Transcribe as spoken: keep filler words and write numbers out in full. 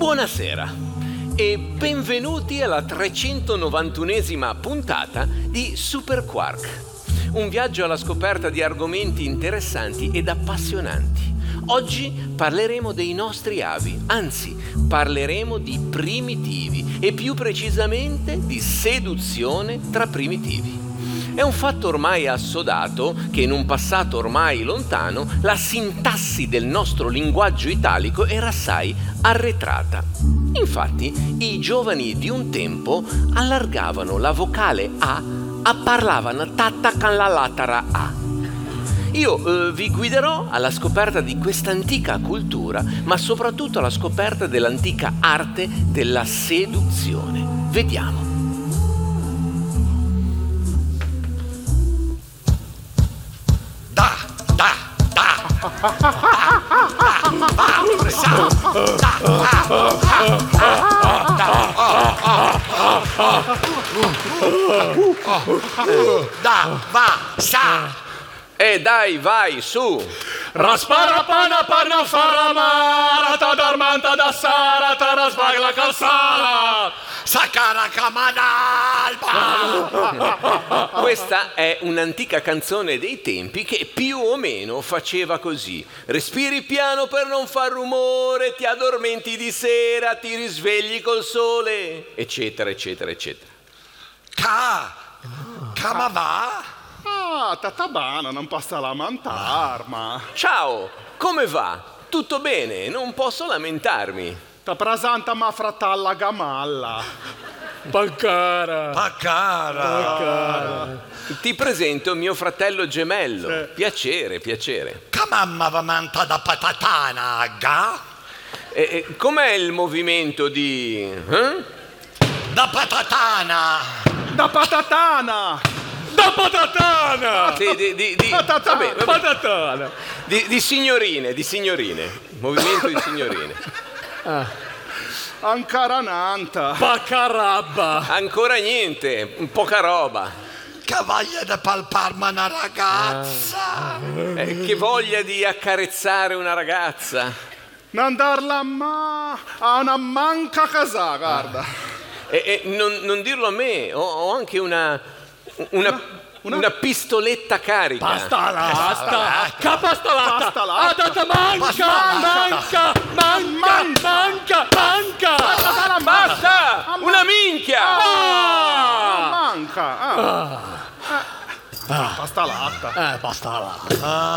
Buonasera e benvenuti alla trecentonovantunesima puntata di Super Quark, un viaggio alla scoperta di argomenti interessanti ed appassionanti. Oggi parleremo dei nostri avi, anzi parleremo di primitivi e più precisamente di seduzione tra primitivi. È un fatto ormai assodato che in un passato ormai lontano la sintassi del nostro linguaggio italico era assai arretrata. Infatti, i giovani di un tempo allargavano la vocale A a parlavano tatta con la lattara A. Io eh, vi guiderò alla scoperta di questa antica cultura, ma soprattutto alla scoperta dell'antica arte della seduzione. Vediamo. Da, da, da, da, da, sa, da, da, va, sa. E dai, vai, su! Raspara pana parna farama, tadarmanta da sara, tarasvagla calzara. Sakara kamanalba. Questa è un'antica canzone dei tempi che più o meno faceva così. Respiri piano per non far rumore, ti addormenti di sera, ti risvegli col sole, eccetera, eccetera, eccetera. Ka, kama va? Ah, tatabana, non posso lamentarmi. Ciao, come va? Tutto bene, non posso lamentarmi. Ti presenta mia fratella Gamalla. Pancara. Pakara. Ti presento mio fratello gemello. Sì. Piacere, piacere. Kamamma va manta da patatana, ga? E, e, com'è il movimento di... eh? Da patatana. Da patatana. Da patatana. Sì, di, di, di, Patatana. vabbè, vabbè. Patatana. Di, di signorine, di signorine. Movimento di signorine. Ancora nanta. Baccarabba. Ancora niente, poca roba. Che voglia di palparmi una ragazza. Eh, che voglia di accarezzare una ragazza. Non darla ma a una manca casa, guarda. E, e non, non dirlo a me, ho, ho anche una... Una, una- una pistoletta carica. Pastalata. Capastalata. Pastalata. Adata manca. Manca. Manca. Manca. Manca. Basta! Una minchia! Ah, manca. Ah. Ah. Pasta latta. Eh, pastalata.